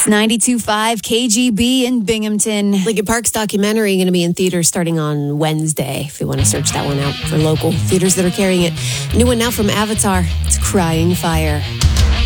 It's 92.5 KGB in Binghamton. Lincoln Park's documentary going to be in theaters starting on Wednesday, if you want to search that one out for local theaters that are carrying it. New one now from Avatar. It's Crying Fire.